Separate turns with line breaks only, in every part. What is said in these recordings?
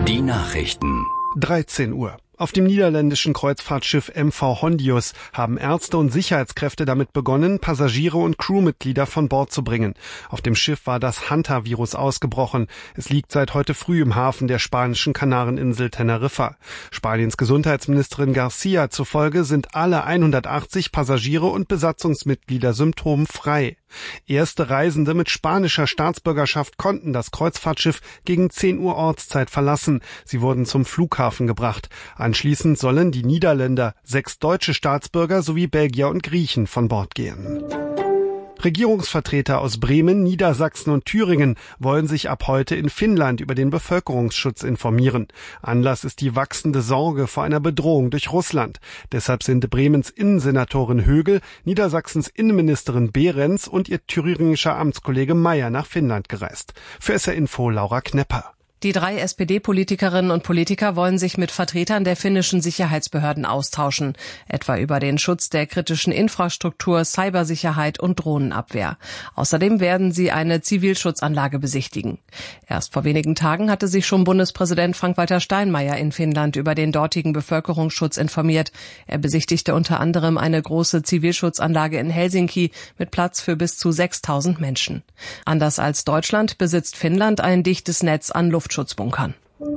Die Nachrichten.
13 Uhr. Auf dem niederländischen Kreuzfahrtschiff MV Hondius haben Ärzte und Sicherheitskräfte damit begonnen, Passagiere und Crewmitglieder von Bord zu bringen. Auf dem Schiff war das Hantavirus ausgebrochen. Es liegt seit heute früh im Hafen der spanischen Kanareninsel Teneriffa. Spaniens Gesundheitsministerin Garcia zufolge sind alle 180 Passagiere und Besatzungsmitglieder symptomfrei. Erste Reisende mit spanischer Staatsbürgerschaft konnten das Kreuzfahrtschiff gegen 10 Uhr Ortszeit verlassen. Sie wurden zum Flughafen gebracht. Anschließend sollen die Niederländer, 6 deutsche Staatsbürger sowie Belgier und Griechen von Bord gehen. Regierungsvertreter aus Bremen, Niedersachsen und Thüringen wollen sich ab heute in Finnland über den Bevölkerungsschutz informieren. Anlass ist die wachsende Sorge vor einer Bedrohung durch Russland. Deshalb sind Bremens Innensenatorin Högel, Niedersachsens Innenministerin Behrens und ihr thüringischer Amtskollege Mayer nach Finnland gereist. Für SR Info Laura Knepper.
Die 3 SPD-Politikerinnen und Politiker wollen sich mit Vertretern der finnischen Sicherheitsbehörden austauschen, etwa über den Schutz der kritischen Infrastruktur, Cybersicherheit und Drohnenabwehr. Außerdem werden sie eine Zivilschutzanlage besichtigen. Erst vor wenigen Tagen hatte sich schon Bundespräsident Frank-Walter Steinmeier in Finnland über den dortigen Bevölkerungsschutz informiert. Er besichtigte unter anderem eine große Zivilschutzanlage in Helsinki mit Platz für bis zu 6.000 Menschen. Anders als Deutschland besitzt Finnland ein dichtes Netz an Luftschutzbunkern.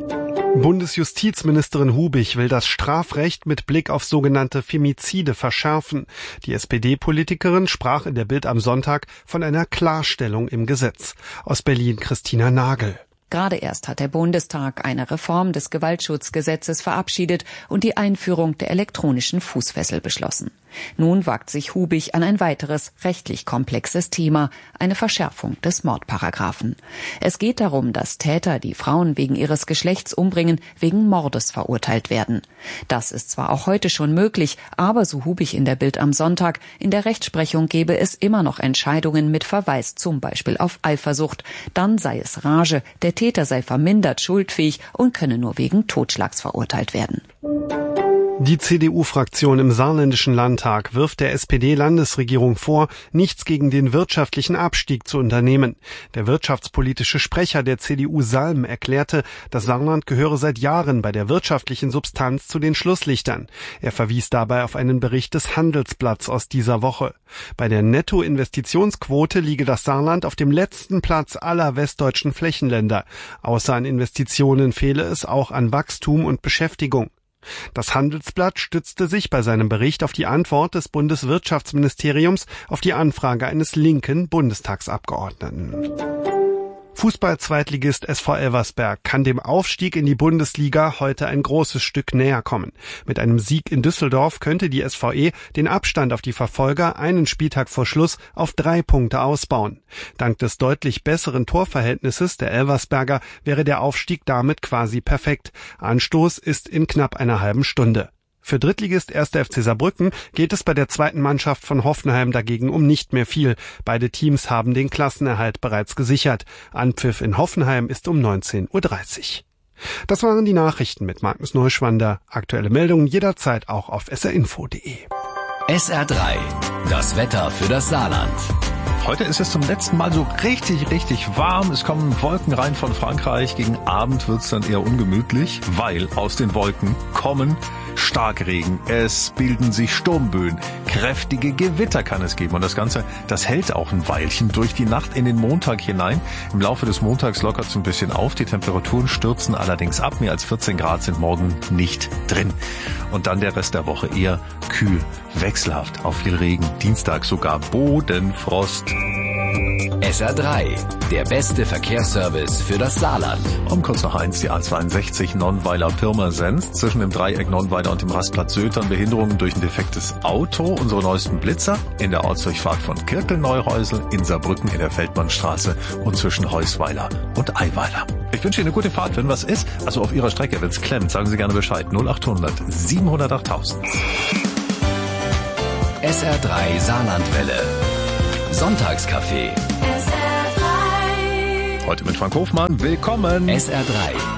Bundesjustizministerin Hubich will das Strafrecht mit Blick auf sogenannte Femizide verschärfen. Die SPD-Politikerin sprach in der Bild am Sonntag von einer Klarstellung im Gesetz. Aus Berlin Christina Nagel.
Gerade erst hat der Bundestag eine Reform des Gewaltschutzgesetzes verabschiedet und die Einführung der elektronischen Fußfessel beschlossen. Nun wagt sich Hubich an ein weiteres rechtlich komplexes Thema, eine Verschärfung des Mordparagraphen. Es geht darum, dass Täter, die Frauen wegen ihres Geschlechts umbringen, wegen Mordes verurteilt werden. Das ist zwar auch heute schon möglich, aber so Hubich in der Bild am Sonntag, in der Rechtsprechung gebe es immer noch Entscheidungen mit Verweis zum Beispiel auf Eifersucht. Dann sei es Rage, der Täter sei vermindert schuldfähig und könne nur wegen Totschlags verurteilt werden.
Die CDU-Fraktion im saarländischen Landtag wirft der SPD-Landesregierung vor, nichts gegen den wirtschaftlichen Abstieg zu unternehmen. Der wirtschaftspolitische Sprecher der CDU Salm erklärte, das Saarland gehöre seit Jahren bei der wirtschaftlichen Substanz zu den Schlusslichtern. Er verwies dabei auf einen Bericht des Handelsblatts aus dieser Woche. Bei der Nettoinvestitionsquote liege das Saarland auf dem letzten Platz aller westdeutschen Flächenländer. Außer an Investitionen fehle es auch an Wachstum und Beschäftigung. Das Handelsblatt stützte sich bei seinem Bericht auf die Antwort des Bundeswirtschaftsministeriums auf die Anfrage eines linken Bundestagsabgeordneten. Fußball-Zweitligist SV Elversberg kann dem Aufstieg in die Bundesliga heute ein großes Stück näher kommen. Mit einem Sieg in Düsseldorf könnte die SVE den Abstand auf die Verfolger einen Spieltag vor Schluss auf 3 Punkte ausbauen. Dank des deutlich besseren Torverhältnisses der Elversberger wäre der Aufstieg damit quasi perfekt. Anstoß ist in knapp einer halben Stunde. Für Drittligist 1. FC Saarbrücken geht es bei der zweiten Mannschaft von Hoffenheim dagegen um nicht mehr viel. Beide Teams haben den Klassenerhalt bereits gesichert. Anpfiff in Hoffenheim ist um 19:30 Uhr. Das waren die Nachrichten mit Magnus Neuschwander. Aktuelle Meldungen jederzeit auch auf srinfo.de.
SR3, das Wetter für das Saarland.
Heute ist es zum letzten Mal so richtig warm. Es kommen Wolken rein von Frankreich. Gegen Abend wird es dann eher ungemütlich, weil aus den Wolken kommen Starkregen. Es bilden sich Sturmböen. Kräftige Gewitter kann es geben. Und das Ganze, das hält auch ein Weilchen durch die Nacht in den Montag hinein. Im Laufe des Montags lockert es ein bisschen auf. Die Temperaturen stürzen allerdings ab. Mehr als 14 Grad sind morgen nicht drin. Und dann der Rest der Woche eher kühl, wechselhaft, auf viel Regen. Dienstag sogar Bodenfrost.
SR3, der beste Verkehrsservice für das Saarland.
Um kurz nach 1 die A62 Nonnweiler-Pirmasens. Zwischen dem Dreieck Nonnweiler und dem Rastplatz Sötern Behinderungen durch ein defektes Auto. Unsere neuesten Blitzer in der Ortsdurchfahrt von Kirkel-Neureusel, in Saarbrücken in der Feldmannstraße und zwischen Heusweiler und Eiweiler. Ich wünsche Ihnen eine gute Fahrt. Wenn was ist, also auf Ihrer Strecke, wenn es klemmt, sagen Sie gerne Bescheid. 0800 700 8000.
SR3 Saarlandwelle. Sonntagscafé.
Heute mit Frank Hofmann. Willkommen.
SR3.